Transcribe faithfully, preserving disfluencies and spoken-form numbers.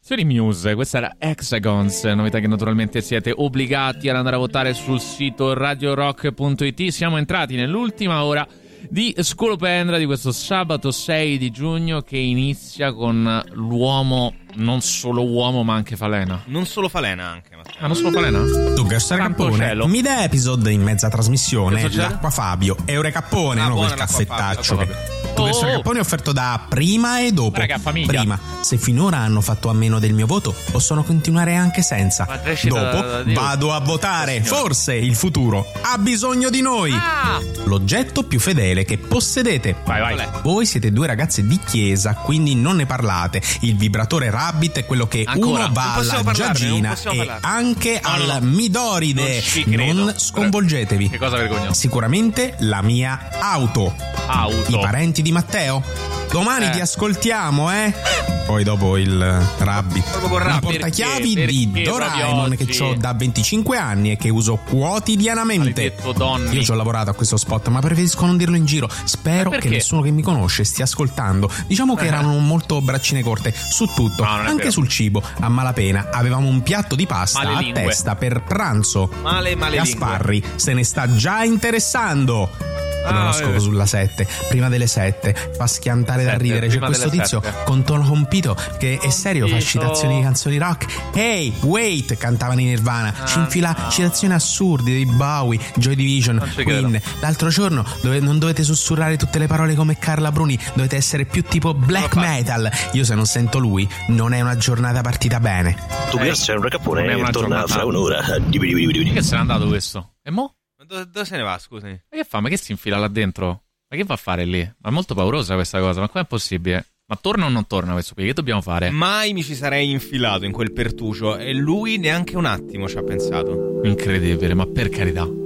Sono i Muse, questa era Hexagons, novità che naturalmente siete obbligati ad andare a votare sul sito radio rock punto it. Siamo entrati nell'ultima ora di Scolopendra di questo sabato sei di giugno, che inizia con l'uomo, non solo uomo ma anche falena. Non solo falena anche, Matteo. Ah, non solo falena? Dunque, Essere Cappone, mi dà episode in mezza trasmissione, l'acqua Fabio, Eure Cappone, ah, no quel l'acqua caffettaccio Fabio, che... Professor Cappone è offerto da prima e dopo. Raga, famiglia. Prima, se finora hanno fatto a meno del mio voto, possono continuare anche senza. Dopo da, da, da vado a votare. Forse il futuro ha bisogno di noi. Ah! L'oggetto più fedele che possedete. Vai, vai. Voi siete due ragazze di chiesa, quindi non ne parlate. Il vibratore Rabbit è quello che Ancora? uno va alla parlarne, Giagina e anche no, al no, no. Midoride. Non, non sconvolgetevi. Che cosa vergognosa. Sicuramente la mia auto. Auto. I parenti di Matteo. Domani Eh. ti ascoltiamo, eh? Poi dopo il Rabbit. Proprio con Un Rabbit. portachiavi Perché? di Perché Doraemon proprio che oggi? ho da venticinque anni e che uso quotidianamente. Maledetto Donny. Io ci ho lavorato a questo spot, ma preferisco non dirlo in giro. Spero Perché? che nessuno che mi conosce stia ascoltando. Diciamo che Eh. erano molto braccine corte su tutto, No, non è anche vero. sul cibo. A malapena avevamo un piatto di pasta Male a lingue. testa per pranzo. Male, male Gasparri se ne sta già interessando. Ah, L'oroscopo vedi. sulla sette, prima delle sette, fa schiantare da Sette, ridere. C'è prima questo delle tizio sette. con tono compito che è serio, fa Compito. citazioni di canzoni rock. Hey, wait, cantavano in Nirvana. Ah, Ci infila no. citazioni assurde di Bowie, Joy Division, Non ci Queen. credo. L'altro giorno dove non dovete sussurrare tutte le parole come Carla Bruni, dovete essere più tipo black Non lo fa. metal. Io se non sento lui, non è una giornata partita bene. Tu Eh, Essere non è Cappone una torna giornata. fra un'ora. Che se n'è andato questo? E mo? Ma dove, dove se ne va, scusami? Ma che fa? Ma che si infila là dentro? Ma che va a fare lì? Ma è molto paurosa questa cosa, ma com'è possibile? Ma torna o non torna questo qui? Che dobbiamo fare? Mai mi ci sarei infilato in quel pertucio e lui neanche un attimo ci ha pensato. Incredibile, ma per carità.